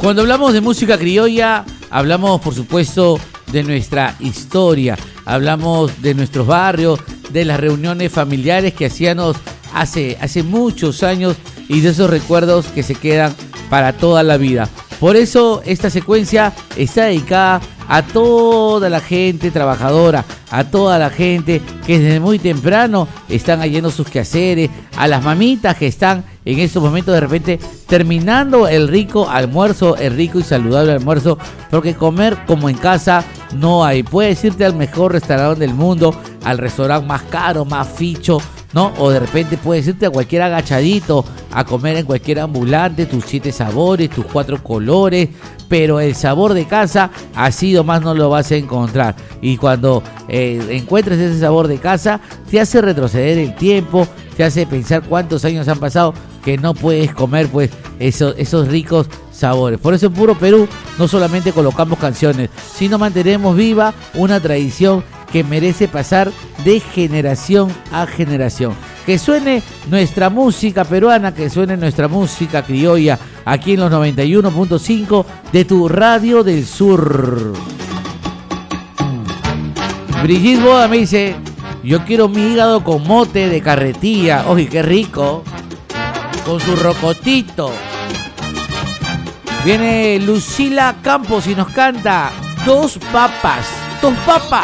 Cuando hablamos de música criolla, hablamos, por supuesto, de nuestra historia. Hablamos de nuestros barrios, de las reuniones familiares que hacíamos hace muchos años y de esos recuerdos que se quedan para toda la vida. Por eso esta secuencia está dedicada a toda la gente trabajadora, a toda la gente que desde muy temprano están haciendo sus quehaceres, a las mamitas que están en estos momentos de repente terminando el rico almuerzo, el rico y saludable almuerzo, porque comer como en casa no hay. Puedes irte al mejor restaurante del mundo, al restaurante más caro, más ficho, ¿no? O de repente puedes irte a cualquier agachadito a comer en cualquier ambulante, tus 7 sabores, tus 4 colores, pero el sabor de casa así nomás no lo vas a encontrar. Y cuando encuentres ese sabor de casa, te hace retroceder el tiempo, te hace pensar cuántos años han pasado que no puedes comer pues esos ricos sabores. Por eso en Puro Perú no solamente colocamos canciones, sino mantenemos viva una tradición que merece pasar de generación a generación. Que suene nuestra música peruana, que suene nuestra música criolla, aquí en los 91.5 de tu Radio del Sur. Brigitte Boda me dice, yo quiero mi hígado con mote de carretilla. Oye, qué rico. Con su rocotito. Viene Lucila Campos y nos canta Dos papas.